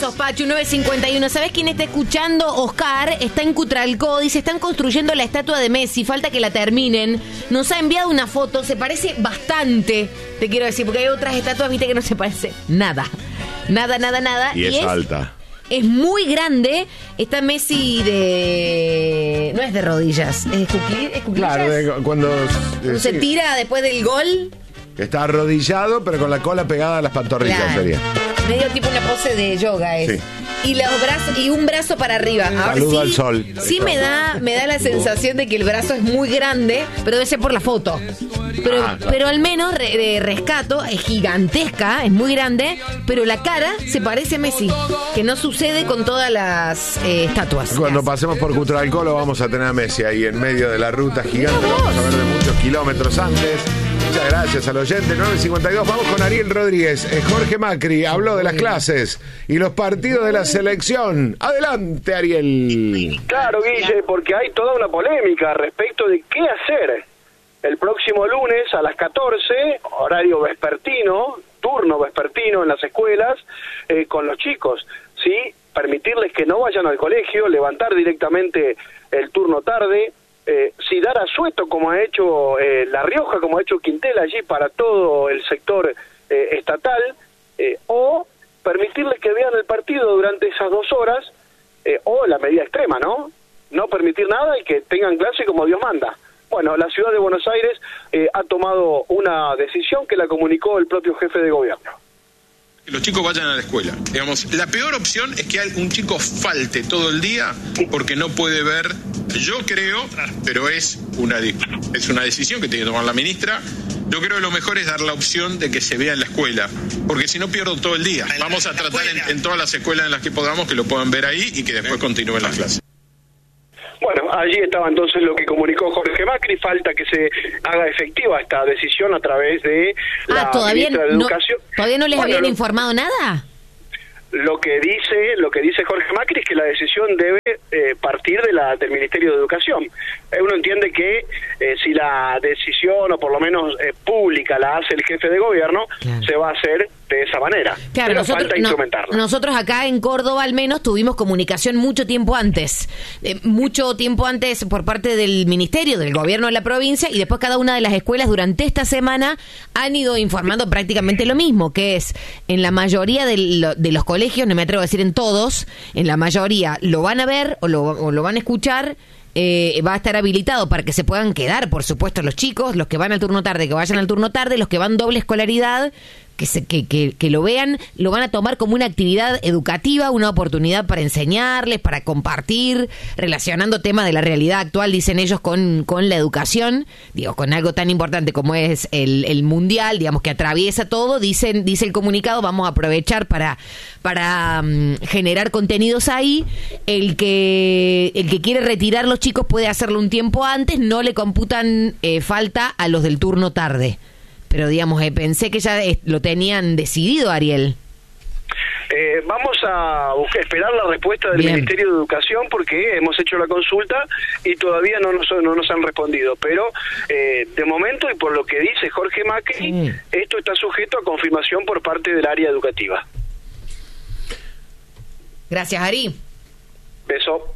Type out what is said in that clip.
besos, Pachu, 9:51. ¿Sabés quién está escuchando? Oscar está en Cutralcó. Dice, están construyendo la estatua de Messi, falta que la terminen. Nos ha enviado una foto, se parece bastante, te quiero decir, porque hay otras estatuas, viste, que no se parece nada. Nada. Y es alta. Es muy grande. Está Messi de... No es de rodillas, es cuclillas. Claro, cuando se tira después del gol. Está arrodillado, pero con la cola pegada a las pantorrillas, claro. Sería. Medio tipo una pose de yoga es. Sí. Y los brazos, y un brazo para arriba. Ahora saludo al sol. Sí me da la sensación de que el brazo es muy grande, pero debe ser por la foto. Pero al menos rescato, es gigantesca, es muy grande, pero la cara se parece a Messi, que no sucede con todas las estatuas. Cuando pasemos por Cutralcó lo vamos a tener a Messi ahí en medio de la ruta gigante, lo vamos a ver de muchos kilómetros antes. Muchas gracias al oyente. 9:52. Vamos con Ariel Rodríguez. Jorge Macri habló de las clases y los partidos de la selección. Adelante, Ariel. Claro, Guille, porque hay toda una polémica respecto de qué hacer el próximo lunes a las 14, horario vespertino, turno vespertino en las escuelas, con los chicos. ¿Sí? Permitirles que no vayan al colegio, levantar directamente el turno tarde. Si dar asueto como ha hecho La Rioja, como ha hecho Quintela allí para todo el sector estatal, o permitirles que vean el partido durante esas 2 horas, o la medida extrema, no permitir nada y que tengan clase como Dios manda. Bueno, la ciudad de Buenos Aires ha tomado una decisión que la comunicó el propio jefe de gobierno. Que los chicos vayan a la escuela. Digamos, la peor opción es que un chico falte todo el día porque no puede ver. Yo creo, pero es una decisión que tiene que tomar la ministra. Yo creo que lo mejor es dar la opción de que se vea en la escuela, porque si no pierdo todo el día. Vamos a tratar en todas las escuelas en las que podamos que lo puedan ver ahí y que después continúen las clases. Bueno, allí estaba entonces lo que comunicó Jorge Macri. Falta que se haga efectiva esta decisión a través de la ministra de Educación. ¿Todavía no les habían informado nada? Lo que dice Jorge Macri es que la decisión debe partir del Ministerio de Educación. Uno entiende que si la decisión, o por lo menos pública, la hace el jefe de gobierno, claro, se va a hacer de esa manera. Claro, pero falta instrumentarla. Nosotros acá en Córdoba al menos tuvimos comunicación mucho tiempo antes por parte del ministerio, del gobierno de la provincia, y después cada una de las escuelas durante esta semana han ido informando prácticamente lo mismo, que es en la mayoría de los colegios, no me atrevo a decir en todos, en la mayoría lo van a ver o lo van a escuchar. Va a estar habilitado para que se puedan quedar, por supuesto, los chicos, los que van al turno tarde, que vayan al turno tarde, los que van doble escolaridad, que lo vean, lo van a tomar como una actividad educativa, una oportunidad para enseñarles, para compartir, relacionando temas de la realidad actual, dicen ellos, con la educación, digo, con algo tan importante como es el mundial, digamos, que atraviesa todo. Dice el comunicado, vamos a aprovechar para generar contenidos ahí. El que quiere retirar los chicos puede hacerlo un tiempo antes, no le computan falta a los del turno tarde. Pero, digamos, pensé que ya lo tenían decidido, Ariel. Vamos a esperar la respuesta del Ministerio de Educación, porque hemos hecho la consulta y todavía no nos han respondido. Pero, de momento, y por lo que dice Jorge Macri, esto está sujeto a confirmación por parte del área educativa. Gracias, Ari. Beso.